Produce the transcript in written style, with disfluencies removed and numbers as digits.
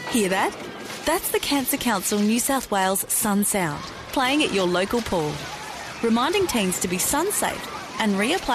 Hear that? That's the Cancer Council New South Wales Sun Sound, playing at your local pool, reminding teens to be sun safe and reapply